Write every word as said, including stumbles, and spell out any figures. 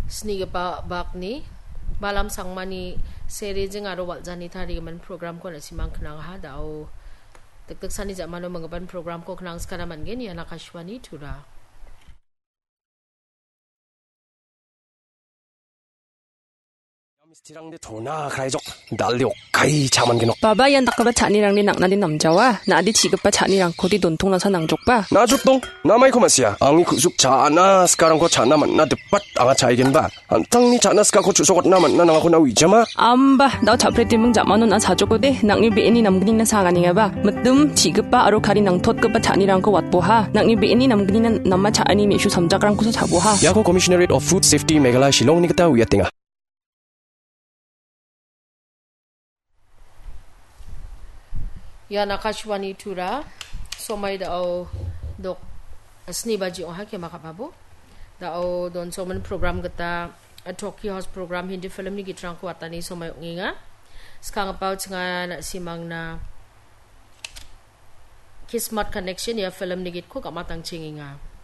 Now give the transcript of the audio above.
sniga ba bakni balam sangmani seri jeng aro waljani thari man program ko na simang knang ha dao tek sani jamano mangaban program ko knang skara mangen ya nakashwani tura Mistirang di thona khaijok daldiok kai chaman genok baba yan takaba chanirang ni nakna din namjawa na adi chigapa chanirang ko di dontong na sa nangjok pa najok dong namai ko masya angi khusuk chana sekarang ko chana man na depat anga chaigen ba antang ni chana ska ko chusokot na man na nang ko na wijama amba 나 잡프레티 มึงjamano na sajoko de nangni beeni namgni na sangani nga ba mutum chigapa aro kari nang thotgapa chanirang ko watboha nangni beeni namgni na namma chaani me shu samjakrang ko saboha yako commissionerate of food safety meghalaya shillong ni kata wiatinga ya nakashwani tura somai dao dok asni baji oha ke makapabo dao don soman program kata Tokyo House program hindi film ni gitrang ko atani somai nginga skang about nga na simang na Kismat connection ya film ni git ko kamatang chinginga